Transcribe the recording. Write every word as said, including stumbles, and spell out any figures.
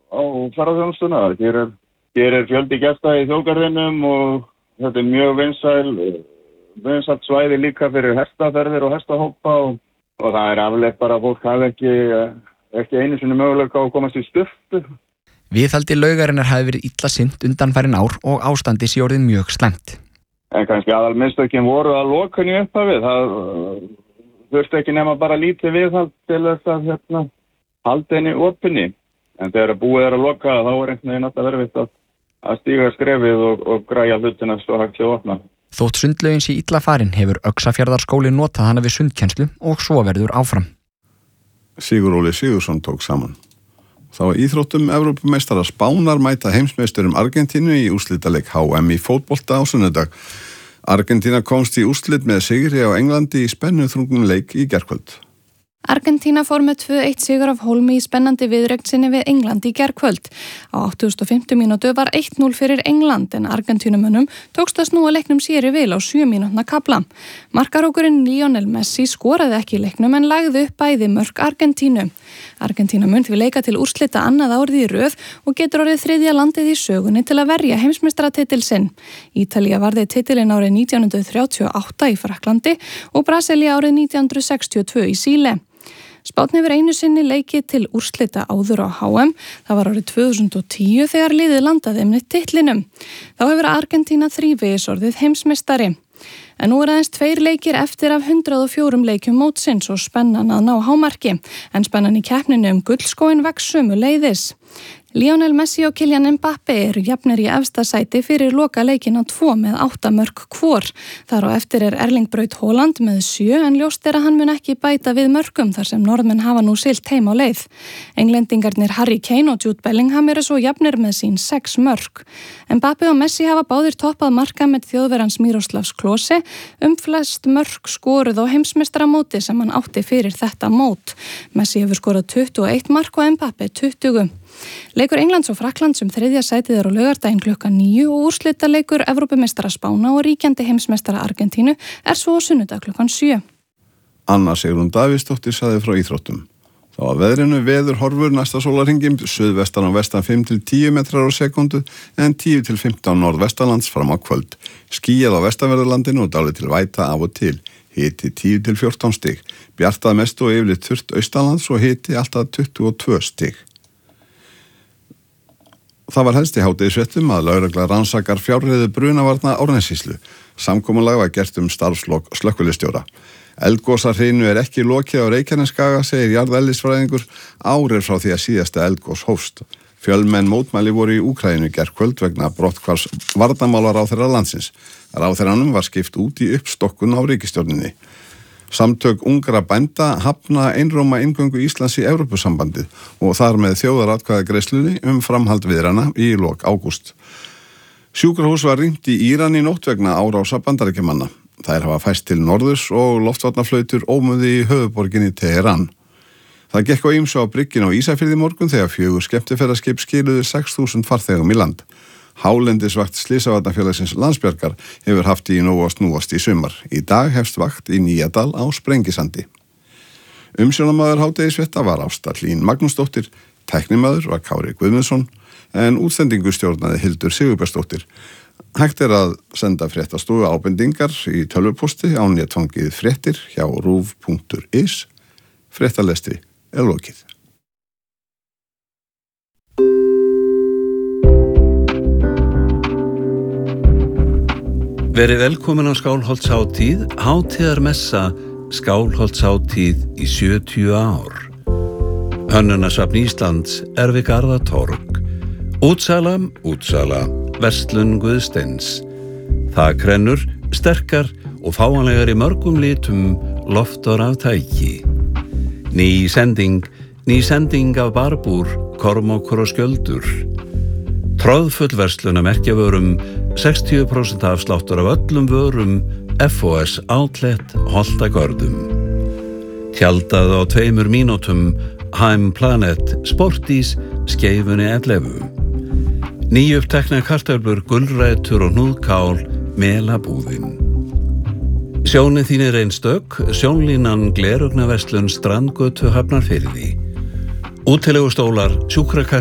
á ferðaþjónustuna. Hér er, hér er fjöldi gesta í þjóðgarðinum og þetta er mjög vinsæl, vinsælt svæði líka fyrir hestaferðir og hestahópa og, og það er afleitt bara að fólk hafi ekki, ekki einu sinni möguleika á að komast í sturtu. Viðhaldi Laugarinnar hafi verið illa sinnt undanfarin ár og ástandi sé orðið mjög slæmt. En kannski aðal mistökin voru að loka henni upphafið. Það þurfti ekki nema bara lítið viðhald til þess að hérna, halda henni opinni. En þegar búið er að loka þá er einhvern veginn alltaf verið að, að stíga skrefið og, og græja hlutina svo hægt að opna. Þótt sundlaugin sé illa farin hefur Öxarfjarðarskóli notað hana við sundkennslu og svo verður áfram. Sigur Óli Sigurðsson tók saman. Þá var íþróttum Evrópumeistara Spánar mæta heimsmeisturum Argentínu í úrslitaleik H M í fótbolta á sunnudag. Argentína komst í úrslit með sigri á Englandi í spennuþrungnum leik í gærkvöld. Argentína fór með tvö eitt sigur af hólmi í spennandi viðureign sinni við England í gærkvöld. Á áttugasta og fimmtu mínútu var eitt núll fyrir England en Argentínumönnum tókst að snúa leiknum sér í vil á sjö mínútna kafla. Markarókurinn Lionel Messi skoraði ekki í leiknum en lagði upp bæði mörk Argentínu. Argentína mun því leika til úrslita annað árið í röð og getur orðið þriðja landið í sögunni til að verja heimsmeistaratitil sinn. Ítalía varði titilinn árið nítján hundruð þrjátíu og átta í Frakklandi og Brasilía árið nítján hundruð sextíu og tvö í Síle. Spánn hefur einu sinni leikið til úrslita áður á H M, það var árið tvö þúsund og tíu þegar liðið landaði með titlinum. Þá hefur Argentína þrívegis orðið heimsmeistari. En nú er aðeins tveir leikir eftir af hundrað og fjórum leikjum mótsins og spennan að ná hámarki, en spennan í keppninu um gullskóinn vex sömuleiðis. Lionel Messi og Kylian Mbappé eru jafnir í efsta sæti fyrir loka leikina tvo með átta mörk hvor. Þar á eftir er Erling Braut Haaland með sjö en ljóst er að hann mun ekki bæta við mörkum þar sem norðmenn hafa nú siglt heim á leið. Englendingarnir Harry Kane og Jude Bellingham eru svo jafnir með sín sex mörk. Mbappé og Messi hafa báðir toppað marka með Þjóðverjans Miroslav Klose um flest mörk skoruð á heimsmeistaramóti sem hann átti fyrir þetta mót. Messi hefur skorað tuttugu og eitt mark og Mbappé tuttugu. Leikur Englands og Frakklands um þriðja sætið er á laugardaginn klukkan níu og úrslitaleikur Evrópumeistara Spána og ríkjandi heimsmeistara Argentínu er svo á sunnudag klukkan sjö. Anna Sigrún Davíðsdóttir sagði frá íþróttum. Þá að veðrinu veður horfur næsta sólarhringinn suðvestan og vestan fimm til tíu metrar á sekundu en tíu til fimmtán norðvestanlands fram á kvöld. Skýjað á vestanverðurlandinu og dálítil væta af og til. Hiti tíu til fjórtán stig. Bjartað mestu og yfirleitt þurrt austanlands og hiti alltaf tuttugu og tvö stig. Það var helst í hádegisfréttum að lögregla rannsakar fjárreiðu brunavarna Árnessýslu. Samkomulag var gert um starfslok slökkvilistjóra. Eldgosahrynu er ekki lokið á Reykjanesskaga, segir jarðeðlisfræðingur, ár er frá því að síðasta eldgos hófst. Fjölmenn mótmæli voru í Úkraínu gærkvöld vegna brotthvarfs varnarmálaráðherra landsins. Ráðherranum var skipt út í uppstokkun á ríkisstjórninni. Samtök ungra bænda hafna einróma inngöngu Íslands í Evrópusambandið og þar með þjóðaratkvæðagreiðslunni um framhald viðræðna í lok ágúst. Sjúkrahús var rýmt í Íran í nótt vegna árása Bandaríkjamanna. Þær hafa fæst til norðurs og loftvarnaflautur ómuði í höfuðborginni Teheran. Það gekk á ýmsu á brygginu á Ísafirði í morgun þegar fjögur skemmtiferðaskip skiluðu sex þúsund farþegum í land. Hálendisvakt Slysavarnafélagsins Landsbjargar hefur haft í nógu að snúast í sumar. Í dag hefst vakt í Nýjadal á Sprengisandi. Umsjónarmaður hádegisfrétta var Ásta Hlín Magnúsdóttir, tæknimaður var Kári Guðmundsson, en útsendingu stjórnaði Hildur Sigurbjörnsdóttir. Hægt er að senda fréttastofu ábendingar í tölvupósti á netfangið fréttir hjá ruv punktur is. Fréttalestri er lokið. Verið velkomin á Skálholtshátíð, hátíðarmessa Skálholtshátíð í sjötíu ár. Hönnunasafn Íslands er við Garðatorg. Útsala, útsala, verslun Guðsteins. Þakrennur, sterkar og fáanlegar í mörgum litum, loftar af tæki. Ný sending, ný sending af barbúr, kormokkur og skjöldur. Tróðfull verslun að merkja vörum, sextíu prósent afsláttur af öllum vörum, F O S Outlet Holtagörðum. Tjaldað á tveimur mínútum, Heim Planet Sportís, skeifunni ellefu. Nýjupptekna kartöflur, gulrætur og hnúðkál, melabúðin. Sjónið þín er einstök, sjónlínan glerugnaverslun Strandgötu Hafnarfirði. Útilegustólar, sjúkrakastar,